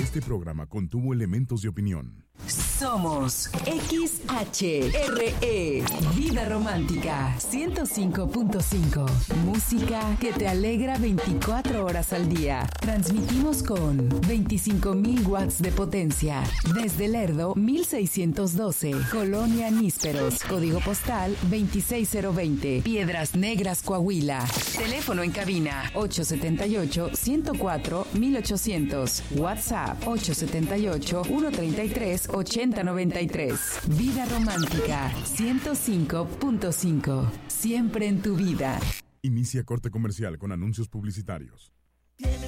Este programa contuvo elementos de opinión. Somos XHRE, Vida Romántica 105.5. Música que te alegra 24 horas al día. Transmitimos con 25,000 watts de potencia. Desde Lerdo, 1612. Colonia Nísperos. Código postal 26020. Piedras Negras, Coahuila. Teléfono en cabina 878-104-1800. WhatsApp 878-133-8093. Vida Romántica 105.5. Siempre en tu vida. Inicia corte comercial con anuncios publicitarios. Tiene